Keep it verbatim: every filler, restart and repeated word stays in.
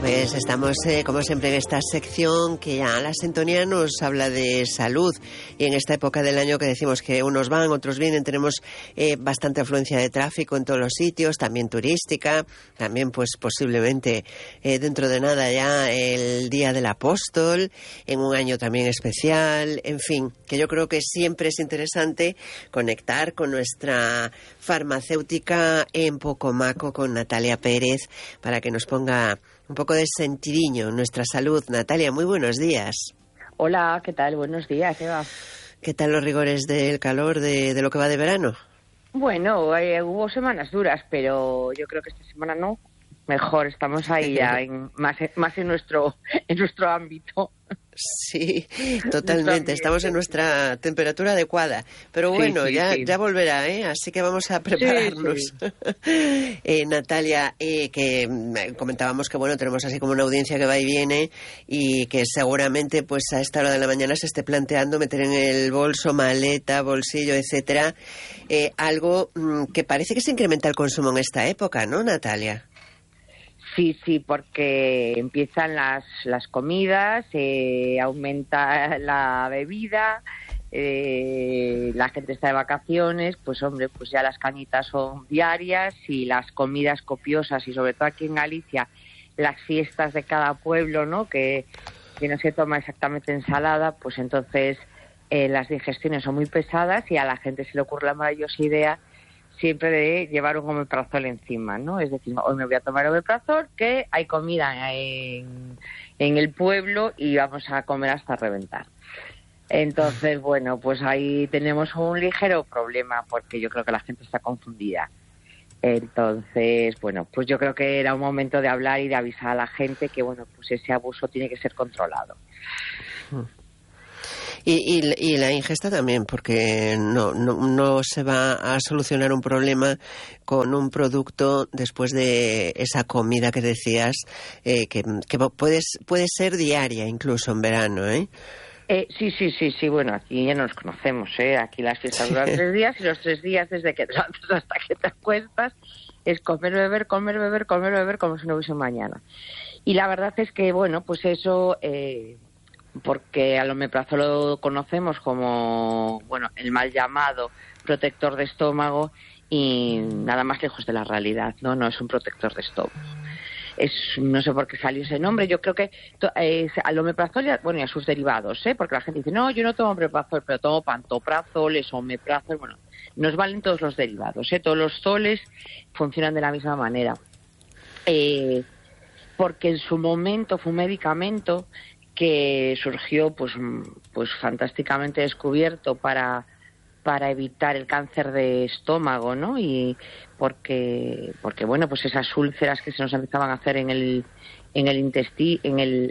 Pues estamos, eh, como siempre, en esta sección que ya la sintonía nos habla de salud. Y en esta época del año que decimos que unos van, otros vienen, tenemos eh, bastante afluencia de tráfico en todos los sitios, también turística, también pues posiblemente eh, dentro de nada ya el Día del Apóstol, en un año también especial, en fin, que yo creo que siempre es interesante conectar con nuestra farmacéutica en Pocomaco, con Natalia Pérez, para que nos ponga un poco de sentidiño en nuestra salud. Natalia, muy buenos días. Hola, ¿qué tal? Buenos días, Eva. ¿Qué tal los rigores del calor de, de lo que va de verano? Bueno, eh, hubo semanas duras, pero yo creo que esta semana no. Mejor, estamos ahí ya en, más, más en nuestro en nuestro ámbito. Sí, totalmente. Estamos en nuestra temperatura adecuada. Pero bueno, sí, sí, ya, sí. ya volverá, ¿eh? Así que vamos a prepararnos. Sí, sí. eh, Natalia, eh, que comentábamos que bueno, tenemos así como una audiencia que va y viene y que seguramente pues a esta hora de la mañana se esté planteando meter en el bolso, maleta, bolsillo, etcétera, eh, algo mmm, que parece que se incrementa el consumo en esta época, ¿no, Natalia? Sí, sí, porque empiezan las, las comidas, eh, aumenta la bebida, eh, la gente está de vacaciones, pues hombre, pues ya las cañitas son diarias y las comidas copiosas y sobre todo aquí en Galicia las fiestas de cada pueblo, ¿no? Que, que no se toma exactamente ensalada, pues entonces eh, las digestiones son muy pesadas y a la gente se le ocurre la maravillosa idea siempre de llevar un omeprazol encima, ¿no? Es decir, hoy me voy a tomar omeprazol, que hay comida en, en el pueblo y vamos a comer hasta reventar. Entonces, bueno, pues ahí tenemos un ligero problema porque yo creo que la gente está confundida. Entonces, bueno, pues yo creo que era un momento de hablar y de avisar a la gente que, bueno, pues ese abuso tiene que ser controlado. Y, y, y la ingesta también, porque no, no, no se va a solucionar un problema con un producto después de esa comida que decías, eh, que, que puedes, puede ser diaria incluso en verano, ¿eh? Eh, sí, sí, sí, sí, bueno, aquí ya nos conocemos, ¿eh? Aquí las fiestas duran sí. tres días y los tres días desde que te levantas hasta que te acuestas es comer, beber, comer, beber, comer, beber, como si no hubiese mañana. Y la verdad es que, bueno, pues eso... Eh, porque al omeprazol lo conocemos como, bueno, el mal llamado protector de estómago y nada más lejos de la realidad, ¿no? No es un protector de estómago. Es, no sé por qué salió ese nombre, yo creo que eh, al omeprazol, bueno, y a sus derivados, ¿eh? Porque la gente dice, no, yo no tomo omeprazol, pero tomo pantoprazol, es omeprazol, bueno, nos valen todos los derivados, ¿eh? Todos los zoles funcionan de la misma manera. Eh, porque en su momento fue un medicamento que surgió pues pues fantásticamente descubierto para para evitar el cáncer de estómago, ¿no? Y porque porque bueno, pues esas úlceras que se nos empezaban a hacer en el en el intestino, en el